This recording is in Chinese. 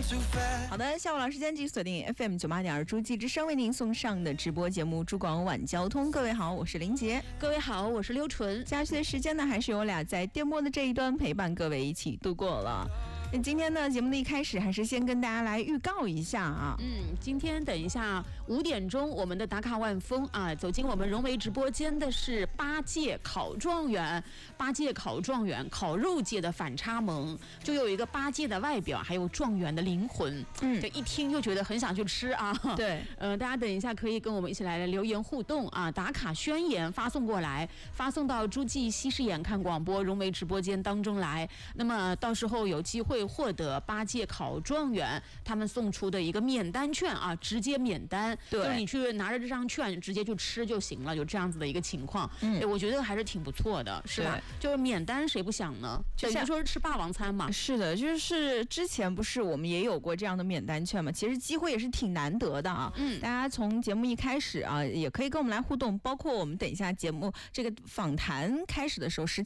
好的，下午老时间继续锁定 FM 98.2诸暨之声为您送上的直播节目珠广晚交通。各位好，我是林杰。 各位好，我是刘纯。 假期的时间呢，还是我俩在电波的这一端陪伴各位一起度过了。今天呢，节目的一开始还是先跟大家来预告一下啊。 今天等一下5点钟，我们的打卡万丰啊，走进我们融媒直播间的是8届考状元，烤肉界的反差萌，就有一个8届的外表，还有状元的灵魂。就一听就觉得很想去吃啊。 对， 大家等一下可以跟我们一起来留言互动啊，打卡宣言发送过来，发送到诸暨西视眼看广播融媒直播间当中来。那么到时候有机会获得8届考状元他们送出的一个免单券啊，直接免单， 对， 就是你去拿着这张券直接去吃就行了，就这样子的一个情况。我觉得还是挺不错的，是吧？就是免单谁不想呢？等于说是吃霸王餐嘛。 是的，就是之前不是我们也有过这样的免单券嘛，其实机会也是挺难得的啊。大家从节目一开始啊，也可以跟我们来互动，包括我们等一下节目这个访谈开始的时候，17